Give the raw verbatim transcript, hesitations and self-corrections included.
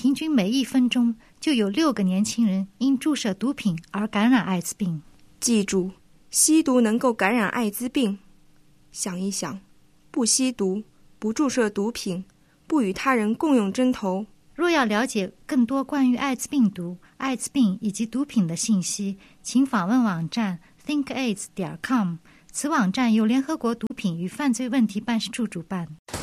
平均每一分钟就有六个年轻人因注射毒品而感染艾滋病。 记住，吸毒能够感染艾滋病。想一想，不吸毒，不注射毒品，不与他人共用针头。 若要了解更多关于艾滋病毒、艾滋病以及毒品的信息，请访问网站 think aids 点 com。此网站由联合国毒品与犯罪问题办事处主办。